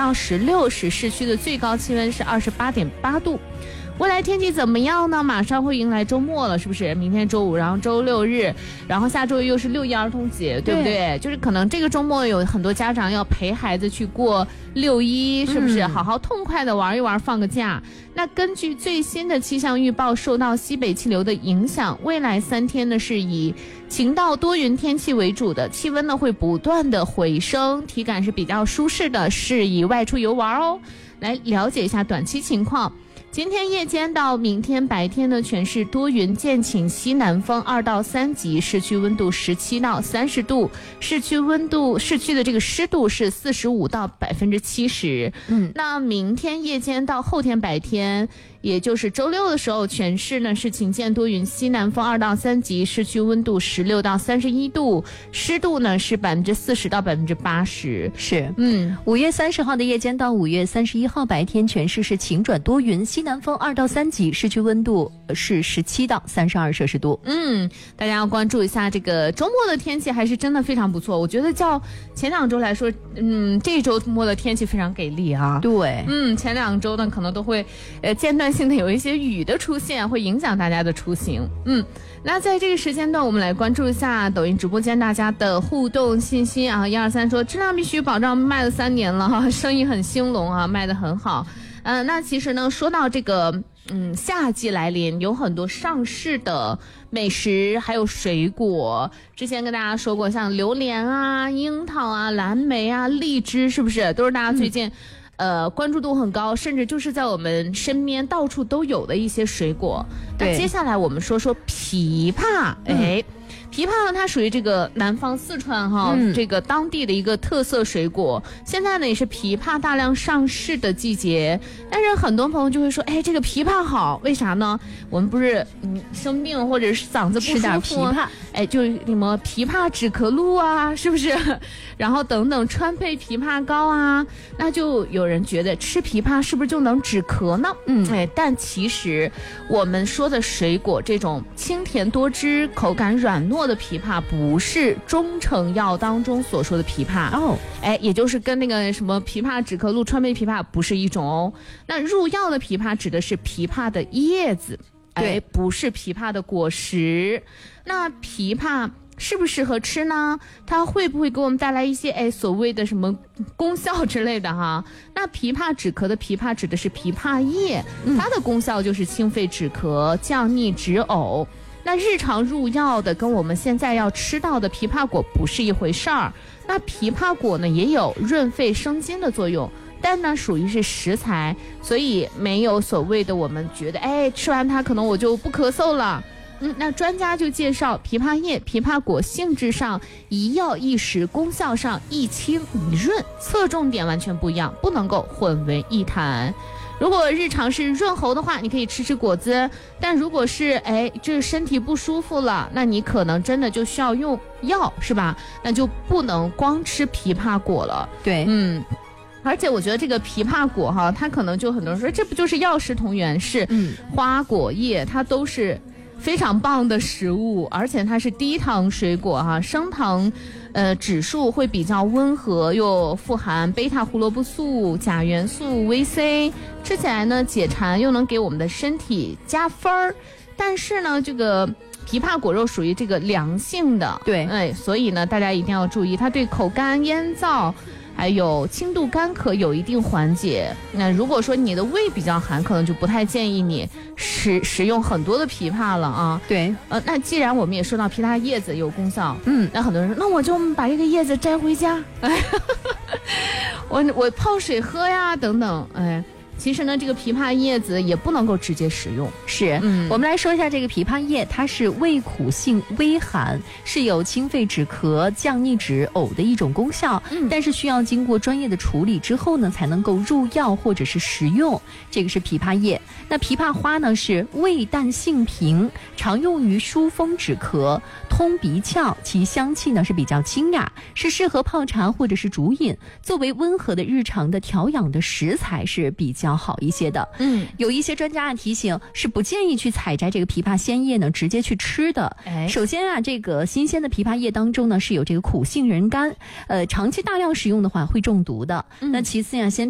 到16时，市区的最高气温是28.8度。未来天气怎么样呢？马上会迎来周末了，是不是？明天周五，然后周六日，然后下周又是6一儿童节，对不对？就是可能这个周末有很多家长要陪孩子去过6一，是不是？好好痛快的玩一玩，放个假。那根据最新的气象预报，受到西北气流的影响，未来3天呢是以晴到多云天气为主的，气温呢会不断的回升，体感是比较舒适的，适宜外出游玩哦。来了解一下短期情况。今天夜间到明天白天呢，全市多云见晴，西南风2到3级，市区温度17到30度，市区的这个湿度是45到70%。那明天夜间到后天白天，也就是周六的时候，全市呢是晴间多云，西南风2到3级，市区温度16到31度，湿度呢是40%到80%。 是，5月30号的夜间到5月31号白天，全市是晴转多云，西南风2到3级，市区温度是17到32摄氏度。 大家要关注一下这个周末的天气，还是真的非常不错。我觉得较前2周来说，这周末的天气非常给力啊。 对， 前2周呢可能都会间断性的有一些雨的出现，会影响大家的出行。那在这个时间段，我们来关注一下抖音直播间大家的互动信息啊。123说质量必须保障，卖了3年了哈，生意很兴隆啊，卖得很好。那其实呢，说到这个夏季来临，有很多上市的美食还有水果，之前跟大家说过，像榴莲啊、樱桃啊、蓝莓啊、荔枝，是不是都是大家最近关注度很高，甚至就是在我们身边到处都有的一些水果。那接下来我们说说枇杷。枇杷呢，它属于这个南方四川这个当地的一个特色水果。现在呢也是枇杷大量上市的季节，但是很多朋友就会说，这个枇杷好，为啥呢？我们不是生病或者是嗓子不舒服， 吃点枇杷， 就是什么枇杷止咳露啊，是不是？然后等等川贝枇杷膏啊，那就有人觉得吃枇杷是不是就能止咳呢？但其实我们说的水果这种清甜多汁、口感软糯的枇杷，不是中成药当中所说的枇杷也就是跟那个什么枇杷止咳露、川贝枇杷不是一种哦。那入药的枇杷指的是枇杷的叶子，不是枇杷的果实。那枇杷适不适合吃呢？它会不会给我们带来一些所谓的什么功效之类的哈？那枇杷止咳的枇杷指的是枇杷叶，它的功效就是清肺止咳、降逆止呕。那日常入药的跟我们现在要吃到的枇杷果不是一回事儿。那枇杷果呢也有润肺生津的作用，但呢属于是食材，所以没有所谓的我们觉得吃完它可能我就不咳嗽了。那专家就介绍，枇杷叶、枇杷果性质上一药一食，功效上一清一润，侧重点完全不一样，不能够混为一谈。如果日常是润喉的话，你可以吃果子，但如果是这身体不舒服了，那你可能真的就需要用药，是吧？那就不能光吃枇杷果了。 对， 而且我觉得这个枇杷果哈，它可能就很多人说这不就是药食同源，是花果叶它都是非常棒的食物，而且它是低糖水果哈，升糖指数会比较温和，又富含贝塔胡萝卜素、钾元素、维 C， 吃起来呢解馋，又能给我们的身体加分儿。但是呢，这个枇杷果肉属于这个凉性的， 对， 所以呢大家一定要注意，它对口干咽燥还有轻度干咳有一定缓解。那如果说你的胃比较寒，可能就不太建议你食用很多的枇杷了啊。 对， 那既然我们也说到枇杷叶子有功效，那很多人说，那我就把这个叶子摘回家，我泡水喝呀，等等，其实呢，这个枇杷叶子也不能够直接食用。 是，我们来说一下这个枇杷叶，它是味苦性微寒，是有清肺止咳、降逆止呕的一种功效，但是需要经过专业的处理之后呢，才能够入药或者是食用。这个是枇杷叶。那枇杷花呢是味淡性平，常用于疏风止咳、通鼻窍，其香气呢是比较清雅，是适合泡茶或者是煮饮，作为温和的日常的调养的食材是比较好一些的。有一些专家提醒是不建议去采摘这个枇杷鲜叶呢直接去吃的。首先啊，这个新鲜的枇杷叶当中呢是有这个苦杏仁苷，长期大量食用的话会中毒的。那其次呀，先